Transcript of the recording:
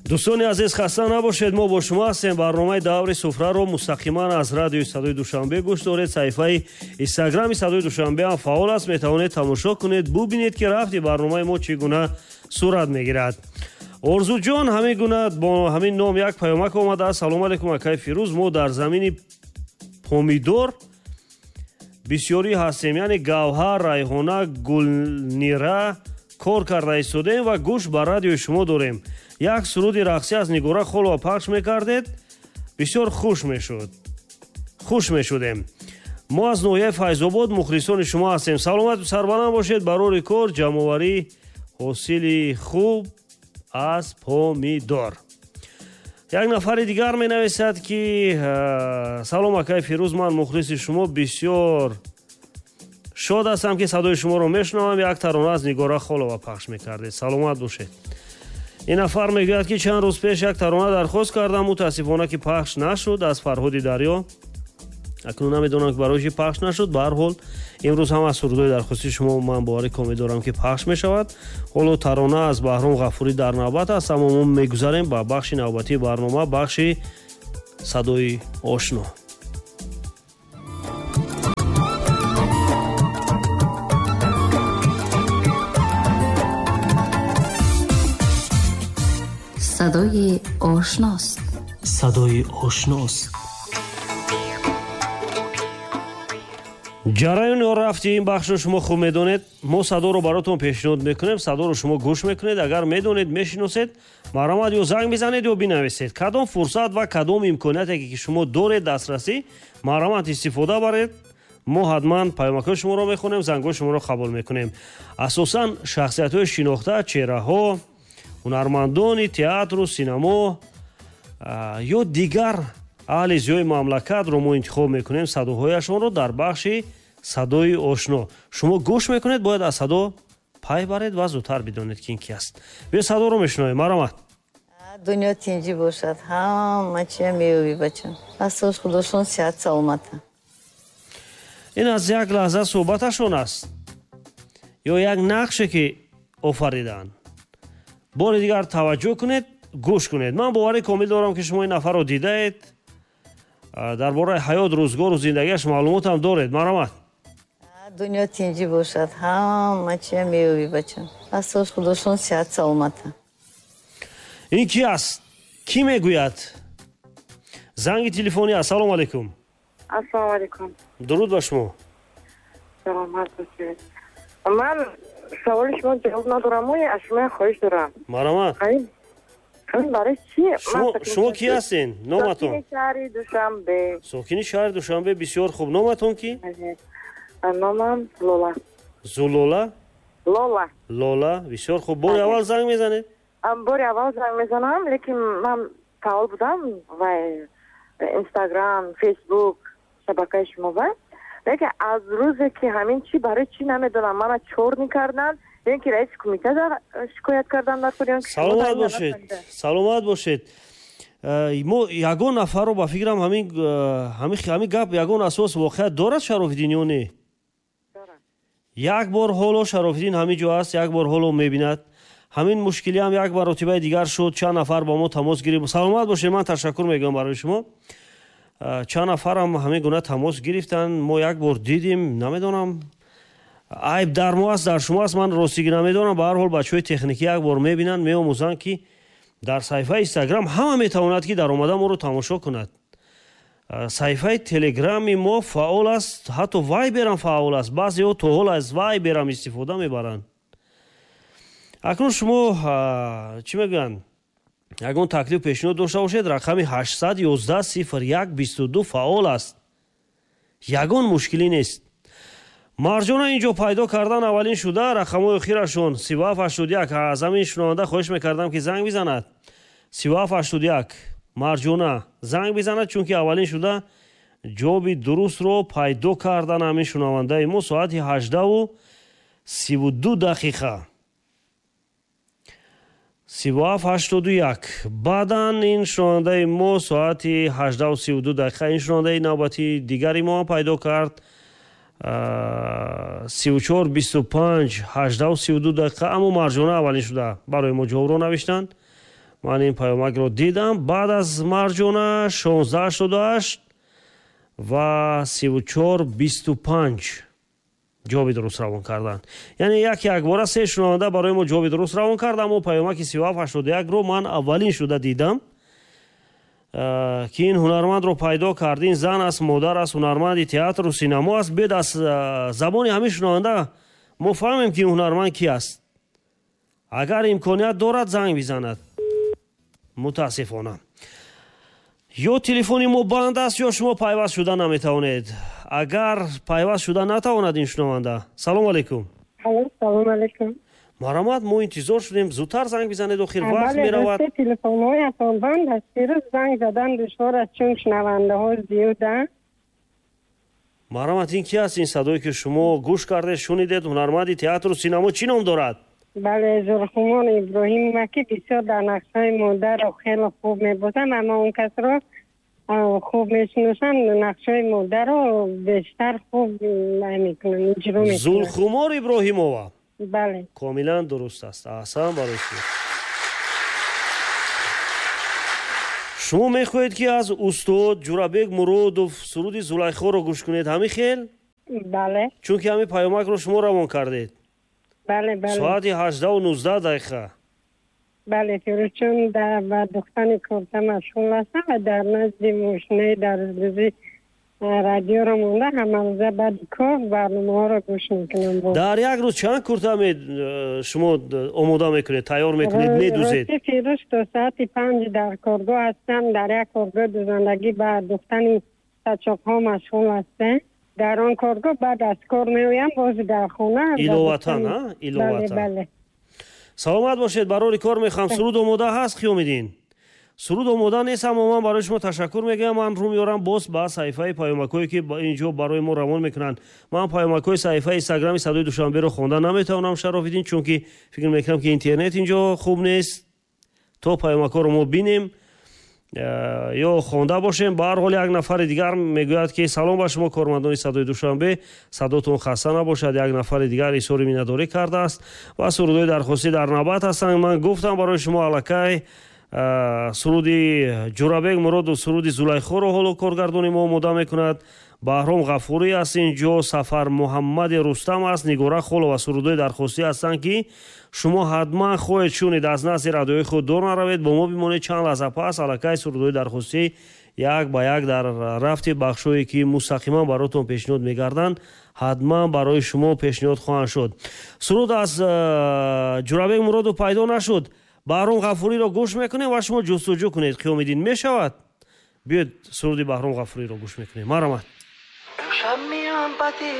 دوستان عزیز خسته نباشید. ما با شما هستیم. برنامه دور سفره رو مستقیما از رادیو صدای دوشنبه گوش دارید. صفحه اینستاگرام صدای دوشنبه هم فعال است. میتوانید تماشا کنید، ببینید که رفتی برنامه ما چگونه صورت میگیرد. ارزو جان همین گونه با همین نام یک پیامک اومده است. سلام علیکم آقای فیروز، ما در زمین پومیدور بسیاری هستیم، یعنی گوهر، ریحانه، گلنیره کار کرده ایستادیم و گوش بر رادیو شما داریم. یک سرود رقصی از نگاره خلوا پخش میکردید، بسیار خوش میشدیم. ما از نویه فیض‌آباد مخلصان شما هستیم. سلامت و سربلند باشید. برای کار جمع‌آوری حاصل خوب از پومیدور. یک نفر دیگر می نویسد که سلام آقای فیروز، من مخلص شما بسیار شاد هستم که صدای شما رو میشنوم. یک ترانه از نگاره خلوا پخش میکردید. سلامت باشید. این نفر میگوید که چند روز پیش یک ترانه درخواست کردم، متاسفانه که پخش نشد، از فرهاد دریا. اکنون نمیدونم که برایش پخش نشد. به هر حال امروز هم از سرودهای درخواستی شما من باور امیدوارم که پخش میشود. حالا ترانه از بهرام غفوری در نوبت است، اما ما میگذاریم به بخش نوبتی برنامه، بخش صدای آشنا. صدای آشناست. صدای آشناست. جریان رفتی این بخش رو شما خوب میدونید. ما صدا رو براتون پیشنهاد میکنیم، صدا رو شما گوش میکنید. اگر میدونید میشناسید مرامت یا زنگ بزنید یا بنویسید. کدام فرصت و کدام امکاناتی که شما دارید دسترسی، مرامت استفاده برید. ما حتما پیامک شما رو میخونیم، زنگ شما رو قبول میکنیم. اساسا شخصیت های شناخته، چهره ها، هنرمندان تئاتر و سینما یا دیگر اهل زیای مملکت رو ما انتخاب میکنیم. صداهایشان رو در بخش صدای آشنا شما گوش میکنید. باید از صدا پای برید و زودتر بدونید که این کی است. به صدا رو میشنویم. مرحمت. دنیا تینجی باشد، همه چیه میوی بچن. اساس خودشون صحت سلامته. این از یک لحظه صحبتشون است یا یک نقشه که آفریدن. بار دیگر توجه کنید، گوش کنید. من باور کامل دارم که شما این نفر رو دیده اید، درباره حیات، روزگار و زندگیش معلومات هم دارید. مرحمت. دنیا تینجی باشد، همه چیه میوی بچن. اساس خودشون صحت سلامته. این کی است؟ کی میگوید؟ زنگ تلفنی. السلام علیکم. السلام علیکم. درود بر شما. سلامت باشید. من سوال شما جواب ندارم، از شما خواهش دارم. مرحمت. برای چی؟ شما کی هستین؟ نامتون؟ ساکن شهر دوشنبه. ساکن شهر دوشنبه. بسیار خوب. نامتون کی؟ نامم لولا. زلولا؟ لالا. بسیار خوب. بار اول زنگ میزنید؟ بار اول زنگ میزنم، لیکن من فعال بودم و اینستاگرام، فیسبوک، شبکه شما بود. لیکن از روزی که همین چی برای چی نمیدونم من چور میکردن، این که رئیس کمیته شکایت کردم در پریان. سلامت باشید. سلامت باشید. ما یگان نفر رو با فکرم همین گپ یگان اساس واقعیت دارد شرافالدین یا نه؟ دارد. یک بار حالا شرافالدین همین جا است، یک بار حالا میبیند. همین مشکلی هم یک مرتبه دیگر شد. چند نفر با ما تماس گرفت. سلامت باشید. من تشکر میگم برای شما. چند نفر هم همین گونه تماس گرفتن. ما یک بار دیدیم. نمیدونم عیب در ما است، در شما است، من راستیگی نمیدونم. به هر حال بچهای تکنیکی یک بار میبینن، میآموزن که در صفحه اینستاگرام همه میتواند که در اومده ما رو تماشا کند. صفحه تلگرام ما فعال است، حتی وایبر هم فعال است. بعضی ها تا حال از وایبر هم استفاده میبرند. اکنون شما چی میگن؟ یگان تکلیف پیشنهاد داشته باشید. رقم 811 01 22 فعال است. یگان مشکلی نیست. مرجان اینجا پیدا کردن اولین شده. رقم‌های اخیرشون 3781. از همین شنونده خواهش میکردم که زنگ بزند. 3781 مرجان زنگ بزند، چون که اولین شده. جواب درست رو پیدا کردن همین شنونده ما ساعت 18:32. 3781. بعداً این شنونده ما ساعت 18:32 این شنونده نوبتی دیگری ما پیدا کرد. 34:25 18:32 اما مرجانه اولین شده برای ما جواب رو نوشتند. ман ин паёмакро дидам. баъд аз Марҷона 1688 ва 3425 ҷавоби дуруст равон карданд. Яъне як бора се шунаванда барои мо ҷавоби дуруст равон кард, аммо паёмаки 3781-ро ман аввалин шуда дидам ки ин ҳунармандро пайдо кард. ин зан аст, модар аст, ҳунарманди театру синамо аст. бед аз забони ҳамин шунаванда мо фаҳмем ки ин ҳунарманд ки аст. агар имконият дорад занг бизанад. мутаассифона ё телефони мо банд аст ё шумо пайваст шуда наметавонед. агар пайваст шуда натавонад ин шунаванда. салому алайкум. салому алайкум. марамат, мо интизор шудем зудтар занг бизанед, охир вақт меравад. телефонҳоятон банд аст. пирӯз занг задан душвор аст, чун шунавандаҳо зиёда. марамат, ин ки аст ин садое ки шумо гӯш кардед, шунидед? ҳунарманди театру синамо чӣ ном дорад? бале, Зулхумон Иброҳимова ки бисёр дар нақшҳои модарро хеле хуб мебозанд, аммо он касро хуб мешиносанд, нақшҳои модарро бештар хуб мекунанд, иҷро мекунанд. Зулхумор Иброҳимова. бале, комилан дуруст аст. аҳсан барои шумо. шумо мехоҳед ки аз устод Ҷурабек Муродов суруди Зулайхоро гӯш кунед ҳамин хел? бале, чунки ҳамин паёмакро шумо равон кардед. бале, бале, соати 18:19 дақиқа. бале, фирӯзчон ба духтани корта машғул астам ва дар назди мошинаи дар рӯзи радиоро монда ҳамарӯза баъди кор барномаҳоро гӯш мекунам. дар як рӯз чанд курта шумо омода мекунед, тайёр мекунед, медӯзед? рости фирӯз то соати 5 дар коргоҳ ҳастам. дар як коргоҳ дӯзандагӣ ба духтани сачоқҳо машғул ҳастем. дар он коргоҳ баъд аз кор меоям, боз дар хона иловатан. бале. саломат бошед. барори кор мехоҳам. суруд омода ҳаст Хиёмиддин? суруд омода нест, аммо ман барои шумо ташаккур мегӯям. ман рӯ меорам боз ба саҳифаи паёмакҳое ки инҷо барои мо равон мекунанд. ман паёмакҳои саҳифаи инстаграми Садои Душанберо хонда наметавонам, Шарофиддин, чунки фикр мекунам ки интернет инҷо хуб нест. то паёмакҳоро мо бинем ё хонда бошем. ба ҳар ҳол як нафари дигар мегӯяд ки салом ба шумо кормандони Садои Душанбе, садотон хаста набошад. як нафари дигар изҳори миннатдорӣ кардааст ва сурудҳои дархостӣ дар навбат ҳастанд. ман гуфтам барои шумо аллакай суруди Ҷурабек Муродов суруди Зулайхоро ҳоло коргардони мо омода мекунад. Баҳром Ғафурӣ аст инҷо, Сафар Муҳаммади Рустам аст, Нигора Холова сурудҳои дархостӣ ҳастанд ки шумо ҳатман хоҳед шунид. аз назди радиои худ дур наравед, бо мо бимонед. чанд лаҳза пас аллакай сурудҳои дархостӣ як ба як дар рафти бахшҳое ки мустақиман баротон пешниҳод мегарданд, ҳатман барои шумо пешниҳод хоҳанд шуд. суруд аз Ҷурабек Муродов пайдо нашуд. Баҳром Ғафуриро гӯш мекунем ва шумо ҷустуҷӯ кунед. Қиёмиддин мешавад? биёед суруди Баҳром Ғафуриро гӯш мекунем. марамат.